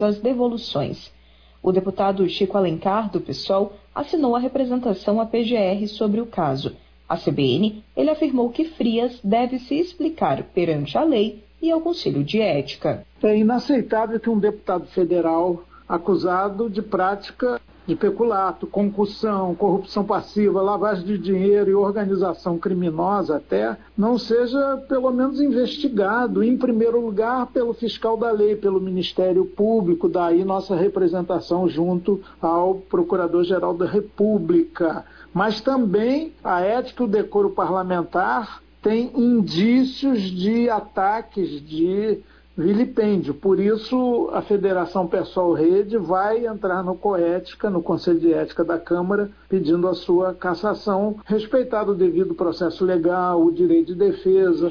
as devoluções. O deputado Chico Alencar, do PSOL, assinou a representação à PGR sobre o caso. A CBN, ele afirmou que Frias deve se explicar perante a lei e ao Conselho de Ética. É inaceitável que um deputado federal acusado de prática de peculato, concussão, corrupção passiva, lavagem de dinheiro e organização criminosa até, não seja pelo menos investigado, em primeiro lugar, pelo fiscal da lei, pelo Ministério Público, daí nossa representação junto ao Procurador-Geral da República. Mas também a ética e o decoro parlamentar têm indícios de ataques, de vilipêndio. Por isso, a Federação PSOL Rede vai entrar no COÉtica, no Conselho de Ética da Câmara, pedindo a sua cassação, respeitado o devido processo legal, o direito de defesa.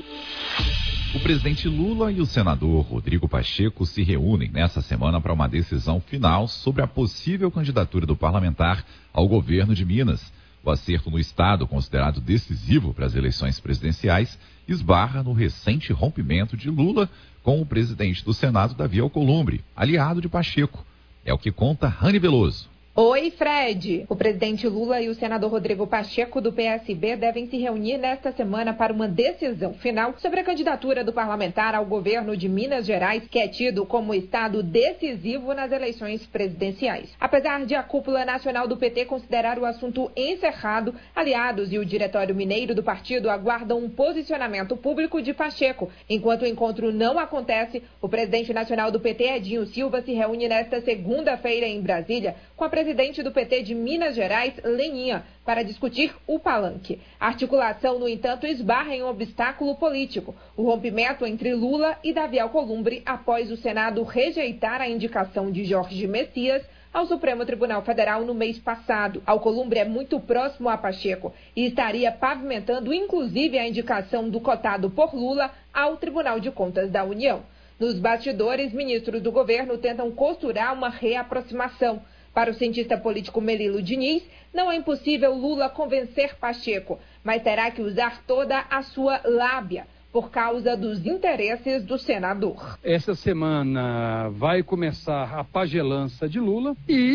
O presidente Lula e o senador Rodrigo Pacheco se reúnem nesta semana para uma decisão final sobre a possível candidatura do parlamentar ao governo de Minas. O acerto no estado, considerado decisivo para as eleições presidenciais, esbarra no recente rompimento de Lula com o presidente do Senado, Davi Alcolumbre, aliado de Pacheco. É o que conta Rani Veloso. Oi, Fred! O presidente Lula e o senador Rodrigo Pacheco, do PSB, devem se reunir nesta semana para uma decisão final sobre a candidatura do parlamentar ao governo de Minas Gerais, que é tido como estado decisivo nas eleições presidenciais. Apesar de a cúpula nacional do PT considerar o assunto encerrado, aliados e o diretório mineiro do partido aguardam um posicionamento público de Pacheco. Enquanto o encontro não acontece, o presidente nacional do PT, Edinho Silva, se reúne nesta segunda-feira em Brasília com a presidente do PT de Minas Gerais, Leninha, para discutir o palanque. A articulação, no entanto, esbarra em um obstáculo político: o rompimento entre Lula e Davi Alcolumbre após o Senado rejeitar a indicação de Jorge Messias ao Supremo Tribunal Federal no mês passado. Alcolumbre é muito próximo a Pacheco e estaria pavimentando, inclusive, a indicação do cotado por Lula ao Tribunal de Contas da União. Nos bastidores, ministros do governo tentam costurar uma reaproximação. Para o cientista político Melilo Diniz, não é impossível Lula convencer Pacheco, mas terá que usar toda a sua lábia por causa dos interesses do senador. Essa semana vai começar a pagelança de Lula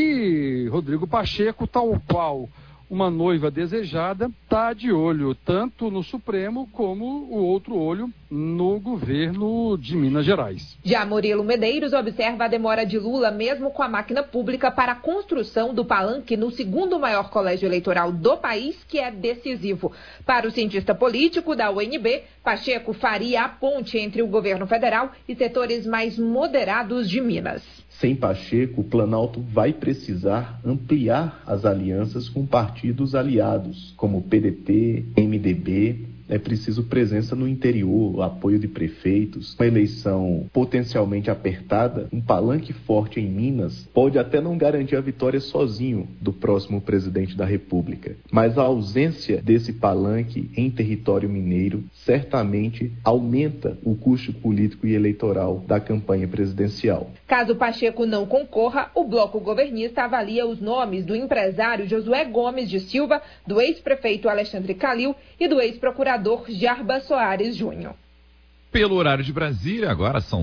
e Rodrigo Pacheco, tal qual uma noiva desejada, está de olho tanto no Supremo como o outro olho no governo de Minas Gerais. Já Murilo Medeiros observa a demora de Lula, mesmo com a máquina pública, para a construção do palanque no segundo maior colégio eleitoral do país, que é decisivo. Para o cientista político da UNB, Pacheco faria a ponte entre o governo federal e setores mais moderados de Minas. Sem Pacheco, o Planalto vai precisar ampliar as alianças com partidos aliados, como PDT, MDB. É preciso presença no interior, apoio de prefeitos. Uma eleição potencialmente apertada, um palanque forte em Minas, pode até não garantir a vitória sozinho do próximo presidente da República. Mas a ausência desse palanque em território mineiro certamente aumenta o custo político e eleitoral da campanha presidencial. Caso Pacheco não concorra, o bloco governista avalia os nomes do empresário Josué Gomes de Silva, do ex-prefeito Alexandre Calil e do ex-procurador Jarbas Soares Júnior. Pelo horário de Brasília, agora são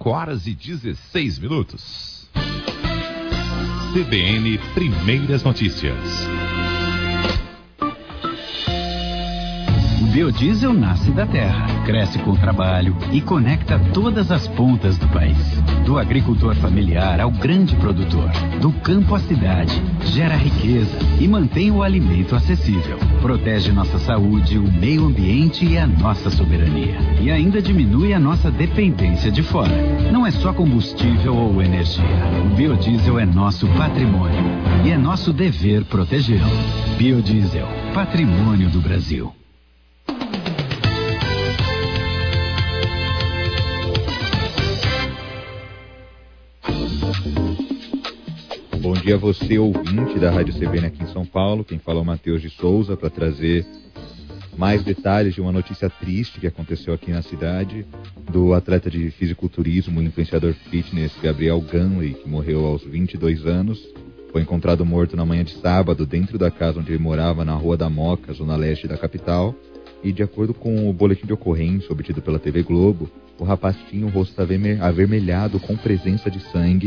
5h16. CBN Primeiras Notícias. O biodiesel nasce da terra, cresce com trabalho e conecta todas as pontas do país. Do agricultor familiar ao grande produtor, do campo à cidade, gera riqueza e mantém o alimento acessível. Protege nossa saúde, o meio ambiente e a nossa soberania. E ainda diminui a nossa dependência de fora. Não é só combustível ou energia. O biodiesel é nosso patrimônio e é nosso dever protegê-lo. Biodiesel, patrimônio do Brasil. Bom dia a você, ouvinte da Rádio CBN aqui em São Paulo. Quem fala é o Matheus de Souza para trazer mais detalhes de uma notícia triste que aconteceu aqui na cidade, do atleta de fisiculturismo e influenciador fitness Gabriel Ganley, que morreu aos 22 anos. Foi encontrado morto na manhã de sábado dentro da casa onde ele morava, na Rua da Moca, zona leste da capital. E de acordo com o boletim de ocorrência obtido pela TV Globo, o rapaz tinha o rosto avermelhado com presença de sangue